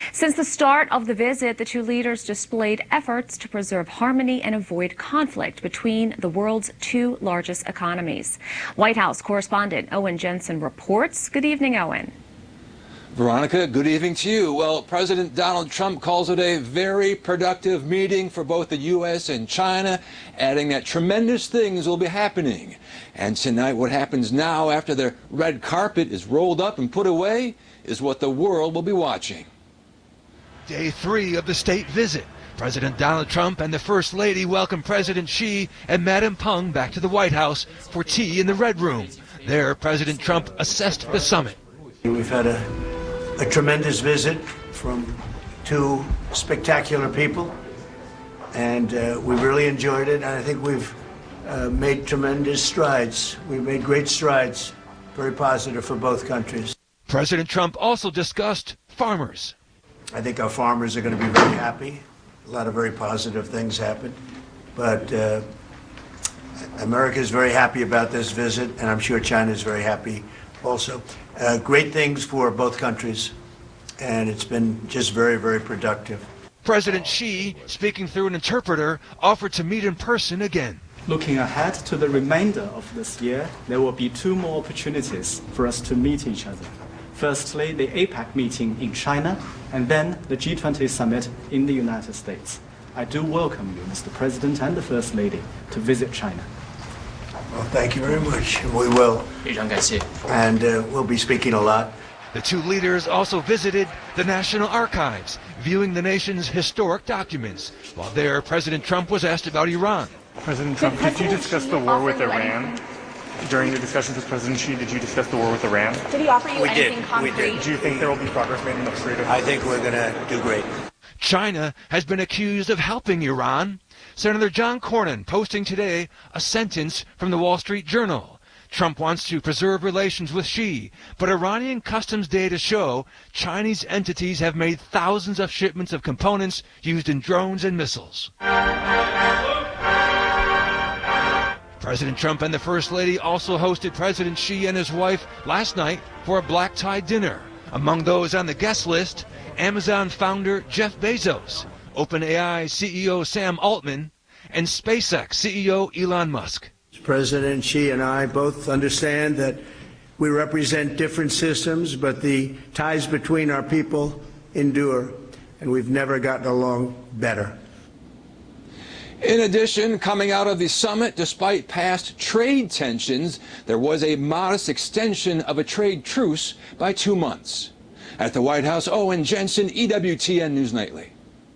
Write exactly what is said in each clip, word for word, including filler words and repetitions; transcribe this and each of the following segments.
Since the start of the visit, the two leaders displayed efforts to preserve harmony and avoid conflict between the world's two largest economies. White House correspondent Owen Jensen reports. Good evening, Owen. Veronica, good evening to you. Well, President Donald Trump calls it a very productive meeting for both the U S and China, adding that tremendous things will be happening. And tonight, what happens now after the red carpet is rolled up and put away is what the world will be watching. Day three of the state visit. President Donald Trump and the First Lady welcome President Xi and Madam Peng back to the White House for tea in the Red Room. There, President Trump assessed the summit. We've had a, a tremendous visit from two spectacular people, and uh, we really enjoyed it, and I think we've uh, made tremendous strides. We've made great strides, very positive for both countries. President Trump also discussed farmers. I think our farmers are going to be very happy. A lot of very positive things happened. But uh, America is very happy about this visit, and I'm sure China is very happy also. Uh, great things for both countries, and it's been just very, very productive. President Xi, speaking through an interpreter, offered to meet in person again. Looking ahead to the remainder of this year, there will be two more opportunities for us to meet each other. Firstly, the APEC meeting in China, and then the G twenty summit in the United States. I do welcome you, Mister President and the First Lady, to visit China. Well, thank you very much. We will. And uh, we'll be speaking a lot. The two leaders also visited the National Archives, viewing the nation's historic documents. While there, President Trump was asked about Iran. President Trump, did you discuss the war with Iran? During your discussions with President Xi, did you discuss the war with Iran? Did he offer you we anything did. concrete? We did. Do you think there will be progress made in the Strait of Hormuz? I think we're going to do great. China has been accused of helping Iran. Senator John Cornyn posting today a sentence from the Wall Street Journal. Trump wants to preserve relations with Xi, but Iranian customs data show Chinese entities have made thousands of shipments of components used in drones and missiles. President Trump and the First Lady also hosted President Xi and his wife last night for a black-tie dinner. Among those on the guest list, Amazon founder Jeff Bezos, OpenAI C E O Sam Altman, and SpaceX C E O Elon Musk. President Xi and I both understand that we represent different systems, but the ties between our people endure, and we've never gotten along better. In addition, coming out of the summit, despite past trade tensions, there was a modest extension of a trade truce by two months. At the White House, Owen Jensen, E W T N News Nightly.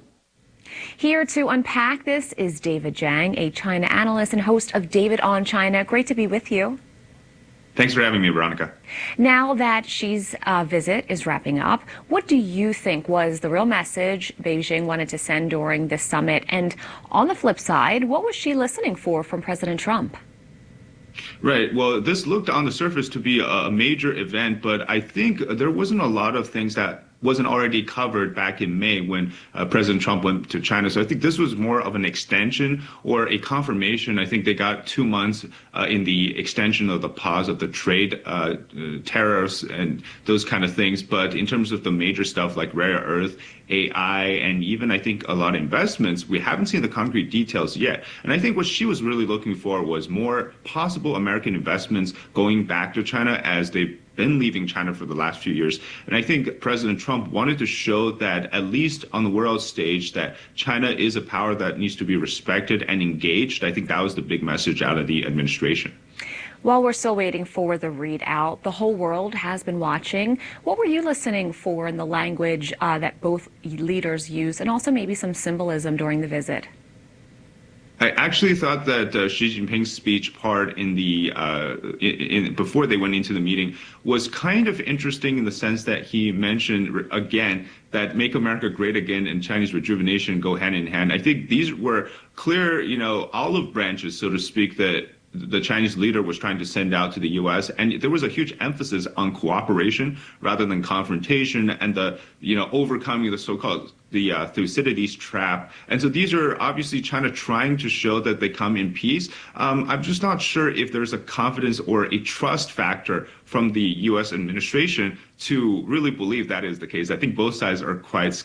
Here to unpack this is David Jiang, a China analyst and host of David on China. Great to be with you. Thanks for having me, Veronica. Now that Xi's uh, visit is wrapping up, what do you think was the real message Beijing wanted to send during this summit? And on the flip side, what was Xi listening for from President Trump? Right. Well, this looked on the surface to be a major event, but I think there wasn't a lot of things that wasn't already covered back in May when uh, President Trump went to China. So I think this was more of an extension or a confirmation. I think they got two months uh, in the extension of the pause of the trade uh, uh, tariffs and those kind of things. But in terms of the major stuff like rare earth, A I, and even I think a lot of investments, we haven't seen the concrete details yet. And I think what she was really looking for was more possible American investments going back to China as they've been leaving China for the last few years. And I think President Trump wanted to show that, at least on the world stage, that China is a power that needs to be respected and engaged. I think that was the big message out of the administration. While we're still waiting for the readout, the whole world has been watching. What were you listening for in the language uh, that both leaders used, and also maybe some symbolism during the visit? I actually thought that uh, Xi Jinping's speech part in the uh, in, in, before they went into the meeting was kind of interesting in the sense that he mentioned again that "Make America Great Again" and Chinese rejuvenation go hand in hand. I think these were clear, you know, olive branches, so to speak, that the Chinese leader was trying to send out to the U S, and there was a huge emphasis on cooperation rather than confrontation, and the, you know, overcoming the so-called the uh, Thucydides trap. And so these are obviously China trying to show that they come in peace. Um, I'm just not sure if there's a confidence or a trust factor from the U S administration to really believe that is the case. I think both sides are quite